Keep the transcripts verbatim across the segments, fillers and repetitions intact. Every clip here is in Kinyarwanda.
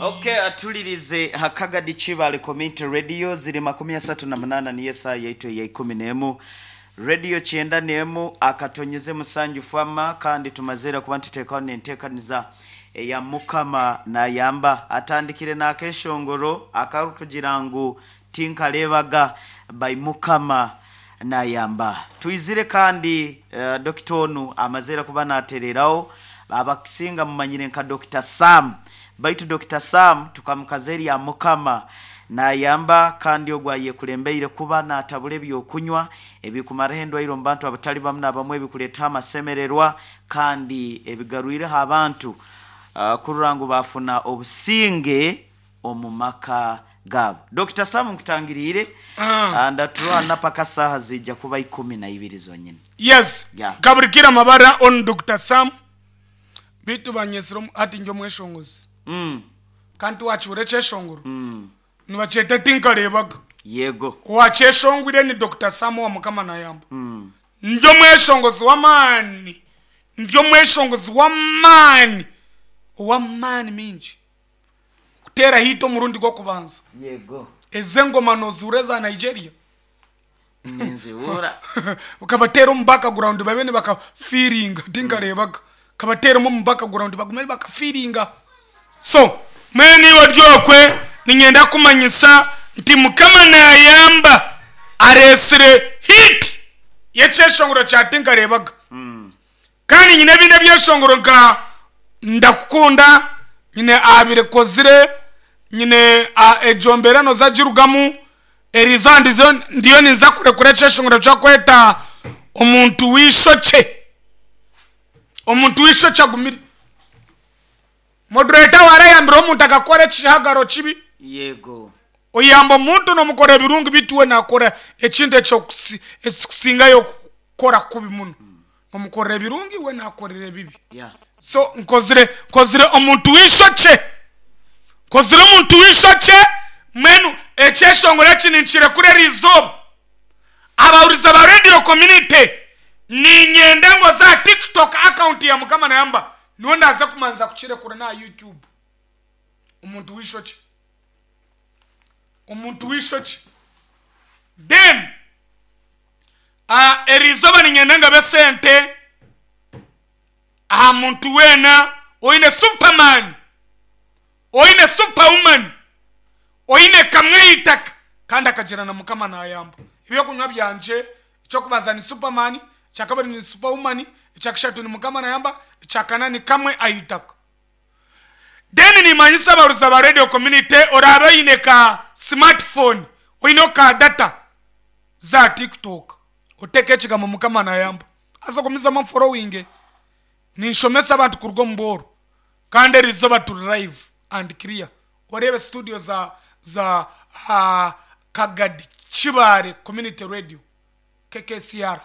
Okay, atulirize Hakagadi Chibale Community Radio ziri makumi asatu na munana niyo saa yaitu ya ikumi n'emu radio chienda n'emu akatonyeze musanju fama kandi tumazera kuba ntiteka n'entekaniza ya Mukama na yamba atandikire na keshongoro akarutugirangu tinkalebaga by Mukama na yamba tuizire kandi uh, Dokitonu amazera kuba natereraho abakisinga mumanyire nka Doctor Sam baitu Doctor Sam tukamukazeri ya Mukama na yamba kandi ogwaye kulembeire kuba na tabule byokunywa ebikumarendo iro mbantu abatali bamna abamwe bikuleta amasemererwa kandi ebigaruire abantu uh, kururangu bafuna obusinge omumaka gabo. Doctor Sam nkutangirire uh. andatwa napaka saha zijja kuba ikumi na ibiri zonyine. Yes. Yeah. Kaburikira mabara on Doctor Sam bitu banyesiro ati njo mweshongozi. Mm. Kantu wachure cheshonguru. Mm. Niwachete tinkarebaga. Yego. Wacheshongwire ni Doctor Sam wa Mukama na yamba. Mm. Njo mweshongozi wa mani. Njo mweshongozi wa mani. Wa mani minji. Kutera hito murundi kwa kubanza. Yego. Ezengo manozureza Nigeria. Ninziura. Ukabatero mbaka ground babene baka fearinga tinkarebaga. Kabatero mu mbaka ground bagumeli baka fearinga. So, mweni wadyokwe ninyenda kumanyisa nti Mukama na yamba aresire hit yecheshongoro chatinkarebaga. Mm. Kandi nyine binde byeshongoro nka ndakukunda nyine abire kozire nyine a ejombera no zajirugamu erizandi zo ndiyo ninza kure kure cheshongoro chakweta omuntu wishoche omuntu wishocha gumiri moderator warayambira omuntu akakora chihagaro chibi. Yego. Oyamba muntu no mukore birungu bituwe nakora ekinde cyo kusinga yo kora kubi muno. No mukore birungi we nakorere bibi. Yeah. So nkozire kozire omuntu wishoche. Kozire omuntu wishoche menu echeshongore chininchire kure rizob. Abauriza ba radio community ni nyendengo za TikTok account ya Mukama na yamba. Niwenda aze kumanza kuchire kure na YouTube. Umuntu wishoche. Umuntu wishoche. Then a uh, erizoba ni nyendenga besente a muntu wena oine Superman oine Superwoman oine kamwe itaka kandi akagera na Mukama na yamba. Ibyo kunywa byanje cyo kubaza ni Superman, cyakabari ni Superwoman, cyakashatu ni Mukama na yamba, cyakana ni kamwe ayitaka. Then ni manyisa baruza ba radio community oraba ineka smartphone oino ka data za TikTok oteke chigama Mukama na yamba aso komiza ma following ni shomesa abantu kurgo mboro kandi rizoba to live and clear orebe studio za za uh, Kagadi Chibale Community Radio K K C R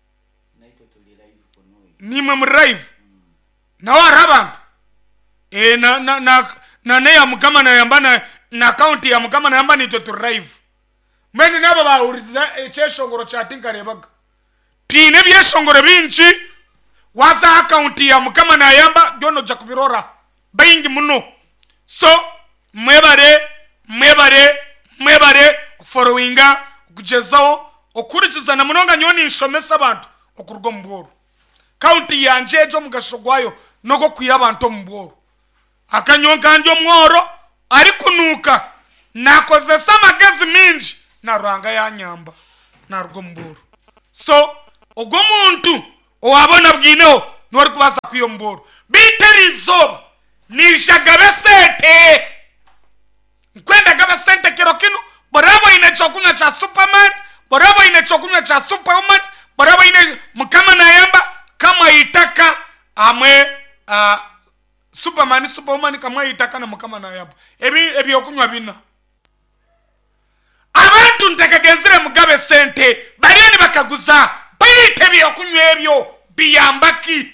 ni mwe live mm. Na warabantu e na na na na ne ya Mukama na yamba na na account ya Mukama na yamba ni to live meni nabo ba uriza echeshongoro chatinkarebaga tine byeshongoro binchi waza account ya Mukama na yamba jono jakubirora bayingi muno. So mwebare mwebare mwebare followinga kujezaho okurikiza na munonga nyoni nshomesa abantu okurgo mboro county yanje ejo mugashogwayo nogo kuyabantu mboro akanyonka njo mworo ari kunuka nakoze samagezi minji na rwanga ya nyamba na rwo mboro. So ogo muntu owabona bwineho nori kubasa kuyo mboro biterizoba nishagabe sente nkwenda gabe sente kirokino borabo ine chokunya cha Superman borabo ine chokunya cha Superwoman borabo ine Mukama na yamba kama itaka amwe uh, Superman Superwoman kama itaka na Mukama na yamba ebi ebi okunywa bina abantu ntekagezire mugabe sente bariani bakaguza bayite bi okunywa ebyo biyambaki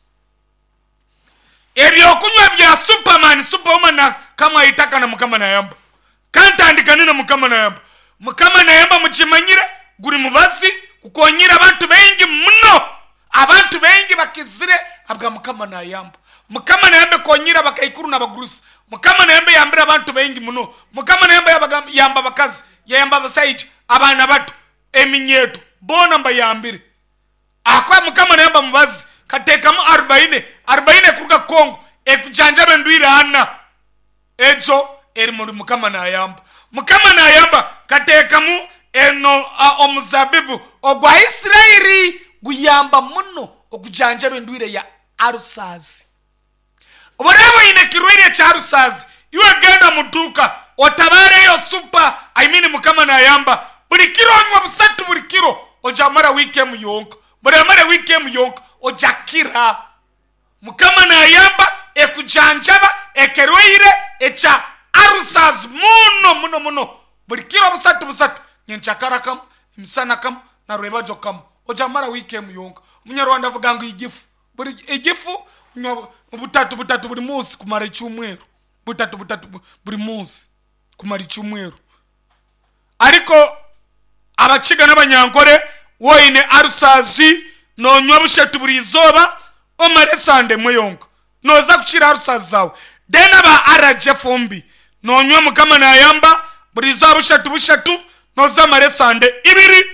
ebi okunywa bya Superman Superwoman na kama itaka na Mukama na yamba kanta andikana na Mukama na yamba Mukama na yamba mukimanyire guri mubasi ukonyira abantu bengi muno abantu bengi bakizire abwa Mukama na yamba Mukama na yamba konyira bakayikuru na bagurusi mukama nayamba yambira abantu bengi muno mukama nayamba yamba yamba bakazi yamba basaiji abana bato eminyeto bona mbayambire akwa mukama nayamba mubazi katekamo arobaini arobaini kuruka Kongo ekujanja bendwira ana ejo eri muri mukama nayamba mukama nayamba katekamo eno uh, omuzabibu ogwa Israeli guyamba muno okujanja bendwire ya arusazi oborabo ine kirwire cha arusazi iwe genda muduka otabare yo super I mean mukama nayamba buri kiro nywa busatu buri kiro ojamara weekend yonka buri mara weekend yonka ojakira mukama nayamba ekujanjaba ekerwire echa arusaz muno muno muno buri kiro busatu busatu nyenchakara kam imsana kam na rwebajo kam ojamara weekend yonka munyarwanda vuga ngo igifu buri igifu nywa butatu butatu buri munsi kumara icyumweru butatu butatu buri munsi kumara icyumweru ariko abaciga n'abanyankore woine arusazi no nywa bushatu buri izoba omare sande muyonka noza kuchira arusazi zawe dena ba araje fumbi no nywa mukama nayamba buri izoba bushatu bushatu noza mare sande ibiri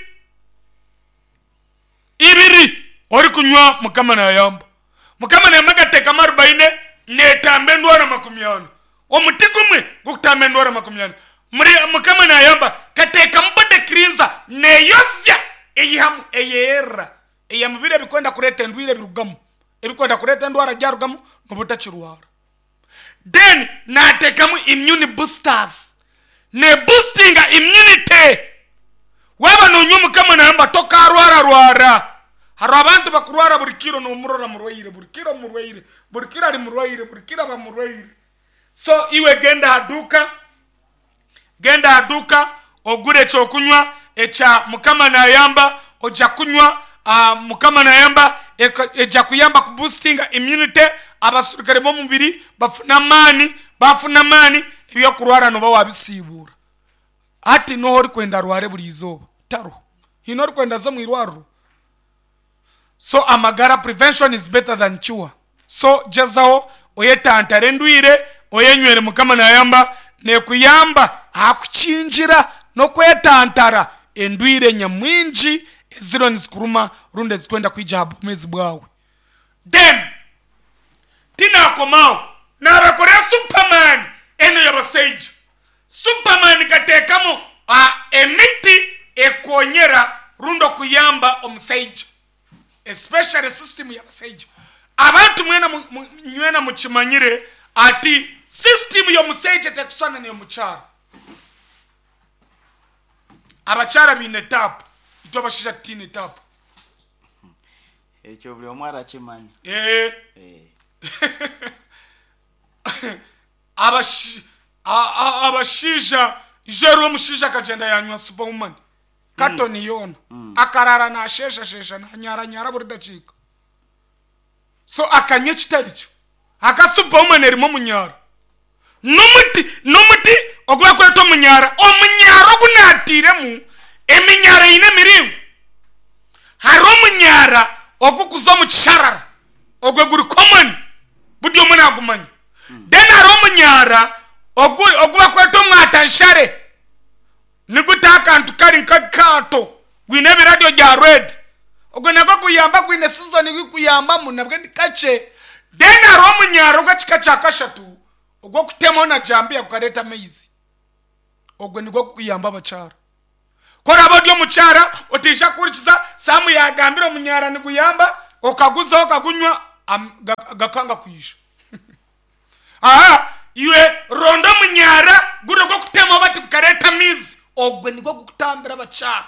ibiri ori kunywa mukama nayamba mukama nayamba gateka arobaini netambe ndwara makumyana omuti gumwe gukutambe ndwara makumyana muri mukama nayamba kateka mbode krinza neyosya eyihamu eyera eyamubire bikwenda kureta ndwire birugamu ebikwenda kureta ndwara jarugamu nobutachirwara then natekamu immune boosters ne boosting immunity waba nonyo mukama nayamba toka rwara rwara haro abantu bakurwara buri kiro no murora murwaire buri kiro murwaire buri kiro ari murwaire buri kiro ba murwaire so iwe genda haduka genda haduka ogure cyo kunywa echa mukama nayamba oja kunywa uh, mukama nayamba eja kuyamba ku boosting immunity abasurikare mu mubiri bafuna mani bafuna mani ibyo kurwara no bawabisibura ati no hori kwenda rware buri izoba taro hino ri kwenda zo mwirwaro so amagara prevention is better than cure so jazao oyetantare ndwire oyenywere mukama nayamba ne kuyamba akuchinjira no kwetantara endwire nyamwinji eziro nzikuruma runde zikwenda kwijabu mezi bwawe then tina komao na bakore Superman eno yabasage Superman katekamo a emiti ekonyera rundo kuyamba omusage especially system yabasage abantu mwena nywena mukimanyire ati system yomusage tekusana ne muchara abachara bine tap ito bashisha tini tap echo buli omwara chimani eh eh abashi abashisha jero mushisha kagenda yanywa Superwoman katoni yona mm. akarara na shesha shesha na nyara nyara buri dachika so akanye kitaricho aka Superwoman erimo munyara numuti numuti ogwa kweto munyara omunyara gunatiremu eminyara ine miringo haro munyara okukuza mu kisharara ogwe guri common budi omuna agumanya mm. then haro munyara ogu ogwa kweto mwatanshare nigutaka antukari nkakato gwine biradio ja red ogwe nako kuyamba gwine season ikuyamba munabwe ndikache then haro munyara ugachika chakashatu ogwo kutema na jambi yakareta meizi ogwe niko kuyamba bachara kora bodio muchara otisha kurikiza samu yagambira munyara niguyamba okaguza okagunywa gakanga kuyisha aha iwe rondo munyara gure gwo kutema bati kareta mizi ogwe niko kutambira bachara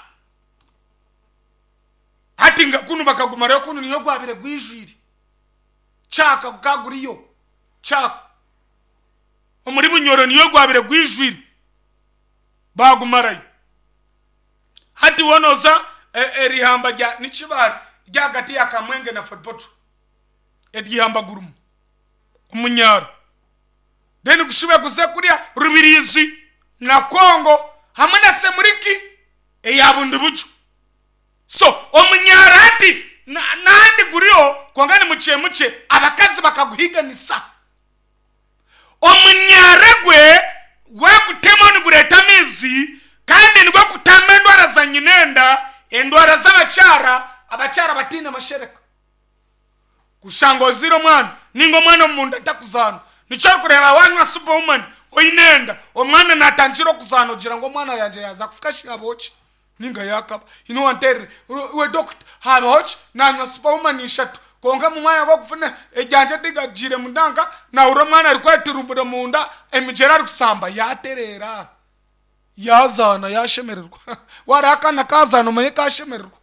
hati ngakunu bakagumara kunu niyo gwabire gwijiri chaka kugaguriyo chaka omuri bunyoro niyo gwabire gwijiri bagumarayo hati wonoza erihamba e, rya nikibari rya gati ya Kamwenge na Fotpoto edihamba gurumu umunyaro deni kushibe kuze kuriya Rubirizi na Kongo hamwe na Semuriki eyabundu bucu so umunyaro hati nandi guriyo kwangani muciye muce abakazi bakaguhiganisa omunyare gwe gwe kutema nigureta mizi kandi nigwe kutamba endwara za nyinenda endwara z'abacyara abacyara batina amashereka kushanga ozira omwana ninga omwana omunda atakuzana nico kureba wanywa superwoman oyinenda omwana natangira okuzana ogira ngo omwana yanje yaza kufika shiaboki ninga yakaba ino wantere we doctor haboki nanywa superwoman ishatu konga mu mwanya go kufuna ejanje digajire mundanga na uro mwana ari kwetirumbura munda emigera ari kusamba yaterera yazana yashemererwa warakana kazana umaye kashemererwa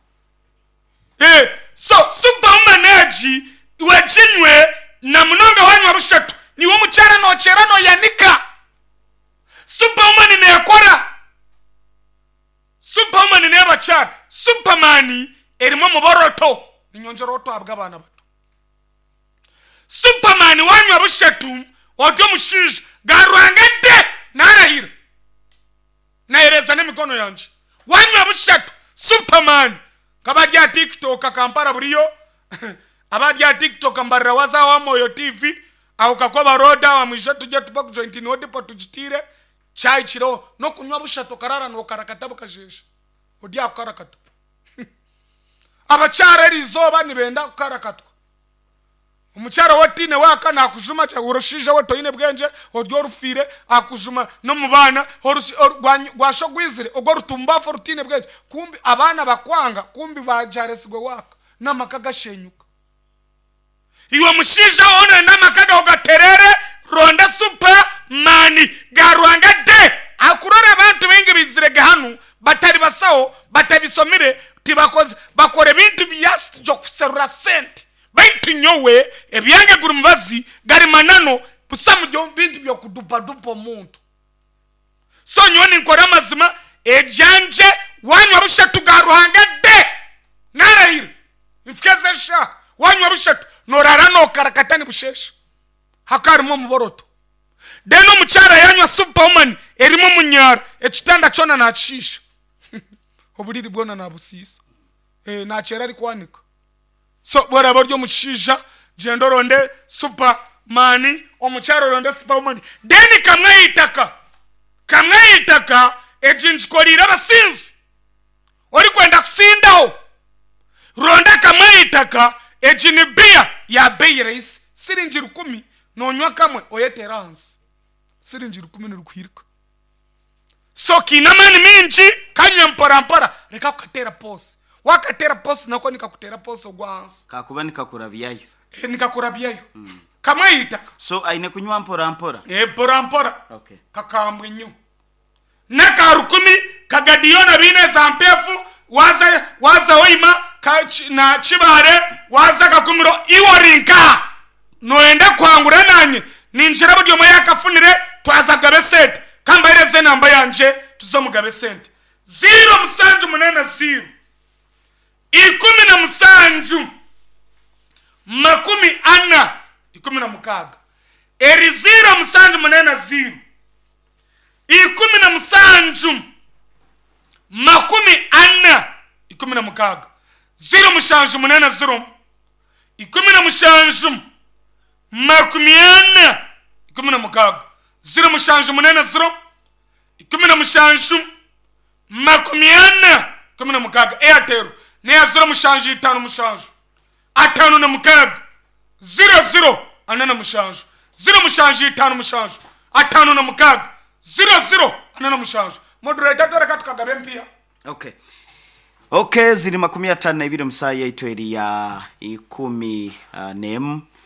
eh so superwoman eji wejinywe na munonga wanywa bushatu niwo mucyara no cyera no yanika superwoman ne yakora superwoman ne bacyara superman erimo muboroto ninyonjoroto abwabana bato superman wanywa bushatu odyo mushije garwangede narahira naereza nemikono yanje wanywa bushatu superman kabajya TikTok kampara buriyo abajya TikTok ambarira waza wa Moyo T V au kakoba roda wa mwisho tujya tupa ku joint node po tujitire chai chiro no kunywa bushatu karara no karakata bukajesha odya karakata abacyara rizoba nibenda kukarakatwa umucyara watine waka nakujuma cya urushije we toyine bwenje odyo rufire akujuma no mubana gwasho gwizire ogwo rutumba fo rutine bwenje kumbi abana bakwanga kumbi bajaresigwe waka namakaga shenyuka iwe mushije one namakaga ugaterere ronda superman garwanga de akurora abantu bengi bizirega hanu batari basawo batabisomire tibakoze bakore bintu byast jo kuserura sente baitu nyowe ebyange guru mbazi gari manano busamu byo bintu byo kudupa dupo muntu so nyoni nkora mazima ejanje wanywa bushatu garuhanga de narahira ifkeze sha wanywa bushatu norara no karakatani bushesha hakarimo muboroto deno mucyara yanywa superwoman erimo munyara ekitanda chona nacisha oburiri bwona nabusisa eh nachera ari kwanika so bora boryo mushija gendo ronde superman omucyaro ronde superwoman deni kamwe itaka kamwe itaka ejinjikorira abasinzi ori kwenda kusindaho ronda kamwe itaka ejinibia ya beires siringi rukumi nonywa kamwe oyeterance siringi rukumi nirukwirika so kinamani minji kanya mpora mpora reka kukatera pose wakatera pose nako nikakutera pose ogwansi kakuba nikakurabyayo e nikakurabyayo mm. kamwe itaka so aine kunywa mpora mpora e mpora mpora okay kakambwe nyo naka rukumi kagadiona bine za mpefu waza waza oima na chibare waza kakumiro iworinka noenda kwangura nanye ninjira buryo moya kafunire twaza gabesete kambaireze namba yanje tuzomugabe sente zero musanju munene zero ikumi na musanju makumi ana ikumi na mukaga eri zero musanju munene zero ikumi na musanju makumi ana ikumi na mukaga zero mushanju munene zero ikumi na mushanju makumi ana ikumi na mukaga zero mushanju munene zero ikumi na mushanju makumi ana ikumi na mukaga Airtel ne zero mushanju itanu mushanju atanu na mukaga zero zero anana mushanju zero mushanju itanu mushanju atanu na mukaga zero zero anana mushanju moderator tora katukagabe mpia okay okay ziri makumi atanu na ibiri musaye itweri ya ikumi uh, nemu